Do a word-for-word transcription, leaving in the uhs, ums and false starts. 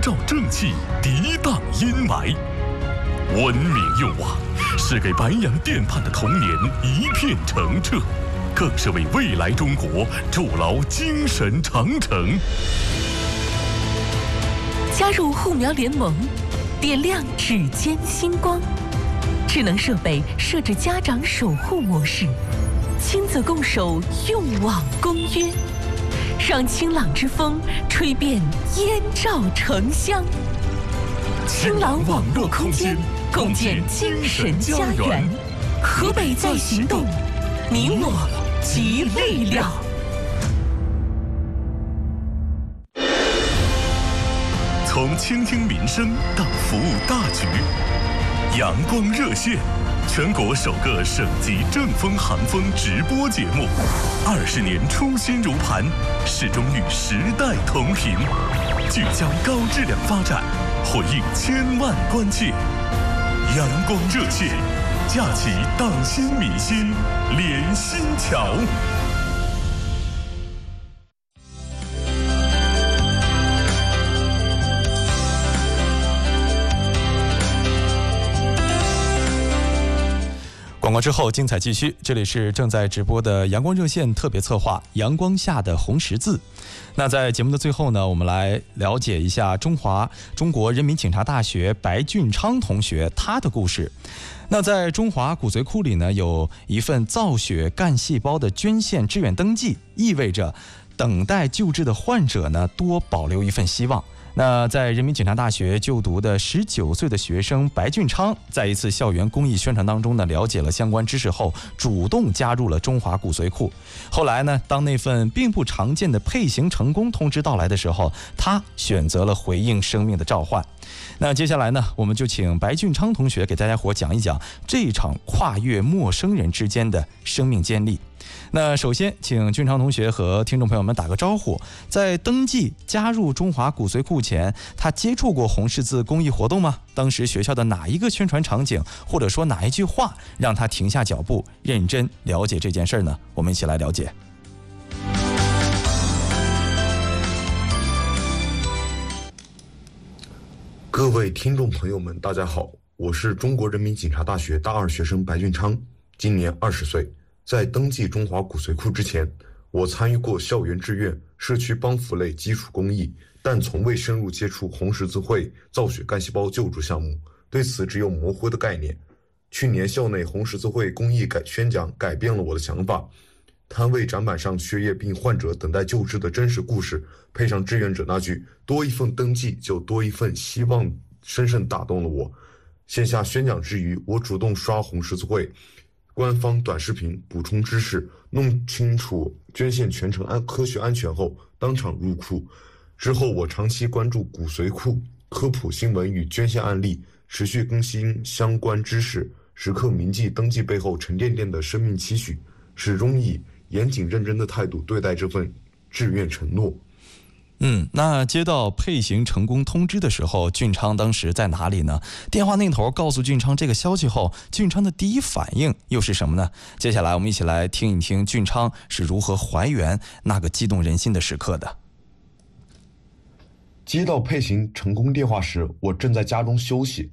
照正气，涤荡阴霾。文明用网是给白洋淀畔的童年一片澄澈，更是为未来中国筑牢精神长城。 加入护苗联盟，点亮指尖星光。智能设备设置家长守护模式，亲子共守用网公约，让清朗之风吹遍燕赵城乡。清朗网络空间，共建精神家园。河北在行动，你我集力量。 从倾听民生到服务大局，阳光热线，全国首个省级正风寒风直播节目，二十年初心如磐，始终与时代同频，聚焦高质量发展，回应千万关切。阳光热线，架起党心民心连心桥。 广告之后，精彩继续。这里是正在直播的阳光热线特别策划《阳光下的红十字》。那在节目的最后呢，我们来了解一下中华中国人民警察大学白俊昌同学他的故事。那在中华骨髓库里呢，有一份造血干细胞的捐献志愿登记，意味着等待救治的患者呢多保留一份希望。那在人民警察大学就读的十九岁的学生白俊昌，在一次校园公益宣传当中呢，了解了相关知识后，主动加入了中华骨髓库。后来呢，当那份并不常见的配型成功通知到来的时候，他选择了回应生命的召唤。那接下来呢，我们就请白俊昌同学给大家伙讲一讲这场跨越陌生人之间的生命接力。那首先请俊昌同学和听众朋友们打个招呼。在登记加入中华骨髓库前，他接触过红十字公益活动吗？当时学校的哪一个宣传场景，或者说哪一句话让他停下脚步认真了解这件事呢？我们一起来了解。 各位听众朋友们，大家好，我是中国人民警察大学大二学生白俊昌，今年二十岁。在登记中华骨髓库之前，我参与过校园志愿、社区帮扶类基础公益，但从未深入接触红十字会造血干细胞救助项目，对此只有模糊的概念。去年校内红十字会公益改宣讲改变了我的想法，摊位展板上血液病患者等待救治的真实故事，配上志愿者那句多一份登记就多一份希望，深深打动了我。线下宣讲之余，我主动刷红十字会官方短视频补充知识，弄清楚捐献全程安科学安全后，当场入库。之后我长期关注骨髓库科普新闻与捐献案例，持续更新相关知识，时刻铭记登记背后沉甸甸的生命期许，始终以严谨认真的态度对待这份志愿承诺。 嗯，那接到配型成功通知的时候，俊昌当时在哪里呢？电话那头告诉俊昌这个消息后，俊昌的第一反应又是什么呢？接下来我们一起来听一听俊昌是如何还原那个激动人心的时刻的。 接到配型成功电话时，我正在家中休息，